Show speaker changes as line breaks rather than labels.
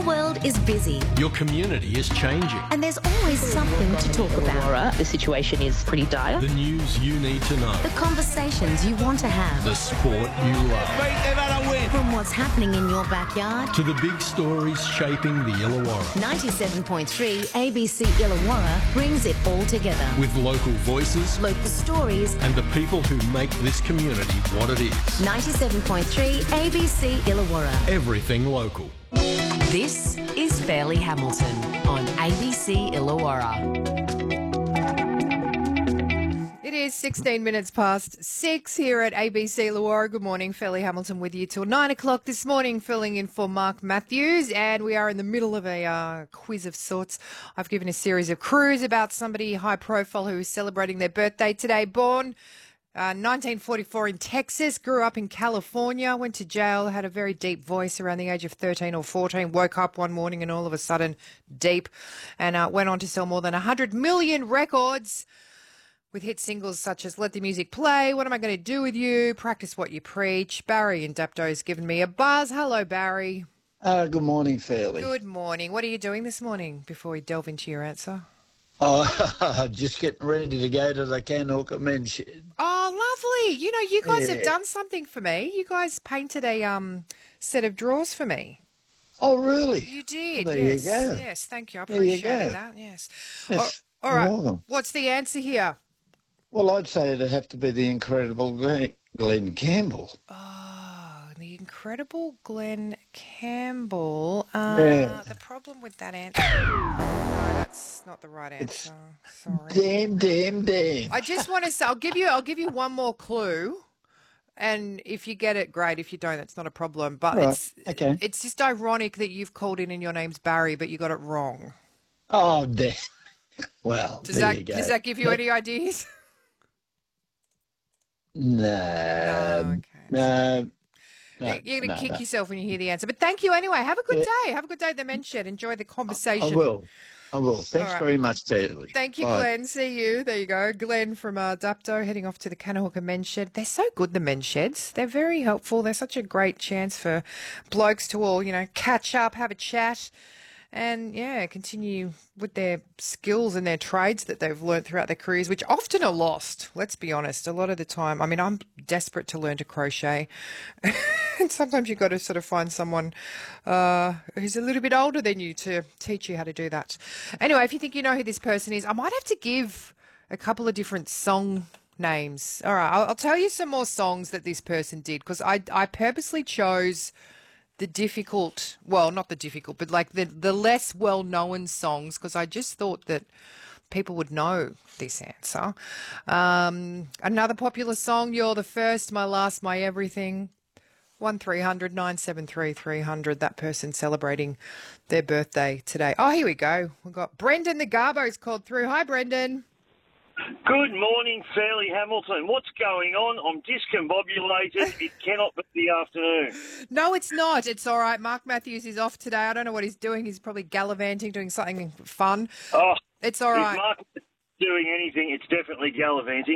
world is busy.
Your community is changing.
And there's always something to talk about.
The situation is pretty dire.
The news you need to know.
The conversations you want to have.
The sport you love.
Mate, they've had a win.
From what's happening in your backyard
To the big stories shaping the Illawarra.
97.3 ABC Illawarra brings it all together.
With local voices
Local stories.
and the people who make this community what it is.
97.3 ABC Illawarra.
Everything local.
This is Fairleigh Hamilton on ABC Illawarra.
It is 16 minutes past 6 here at ABC Illawarra. Good morning, Fairleigh Hamilton with you till 9 o'clock this morning, filling in for Mark Matthews. And we are in the middle of a quiz of sorts. I've given a series of clues about somebody high profile who is celebrating their birthday today. Born 1944 in Texas, grew up in California, went to jail, had a very deep voice around the age of 13 or 14, woke up one morning and all of a sudden deep, and went on to sell more than 100 million records with hit singles such as Let the Music Play, What Am I Going to Do With You, Practice What You Preach. Barry in Dapto's given me a buzz. Hello, Barry.
Good morning, Fairleigh.
Good morning. What are you doing this morning before we delve into your answer?
Oh, just getting ready to go to the Canhooker Men's Shed.
Oh, lovely. You know, you guys have
Yeah.
done something for me. You guys painted a set of drawers for me.
Oh, really?
You did.
There
yes.
you go.
Yes, thank you. I
There you
appreciate
go.
that. Yes.
Yes,
All right.
you're welcome.
What's the answer here?
Well, I'd say it'd have to be the incredible Glenn Campbell.
Oh, the incredible Glenn Campbell.
Yeah.
The problem with that answer... No, that's not the right answer. Sorry.
Damn.
I just want to say, I'll give you one more clue. And if you get it, great. If you don't, that's not a problem. But
Right, okay.
it's just ironic that you've called in and your name's Barry, but you got it wrong.
Oh, damn. Well,
Does
there
that
you go.
does that give you any ideas?
No.
okay.
No.
You're going to kick
no.
yourself when you hear the answer. But thank you anyway. Have a good day. Have a good day at the men's shed. Enjoy the conversation.
I will. Thanks
All right.
very much, Fairleigh.
Thank you,
Bye.
Glenn. See you. There you go. Glenn from Dapto heading off to the Canhooker Men's Shed. They're so good, the men's sheds. They're very helpful. They're such a great chance for blokes to all, catch up, have a chat, and, continue with their skills and their trades that they've learnt throughout their careers, which often are lost, let's be honest. A lot of the time, I mean, I'm desperate to learn to crochet. And sometimes you've got to sort of find someone who's a little bit older than you to teach you how to do that. Anyway, if you think you know who this person is, I might have to give a couple of different song names. All right, I'll tell you some more songs that this person did, because I purposely chose the difficult, well, not the difficult, but like the less well-known songs, because I just thought that people would know this answer. Another popular song, You're the First, My Last, My Everything. 1300 973 300. That person celebrating their birthday today. Oh, here we go. We've got Brendan the Garbo's called through. Hi, Brendan.
Good morning, Fairleigh Hamilton. What's going on? I'm discombobulated. It cannot be the afternoon.
No, it's not. It's all right. Mark Matthews is off today. I don't know what he's doing. He's probably gallivanting, doing something fun.
Oh,
It's all
if
right.
Mark is doing anything, it's definitely gallivanting.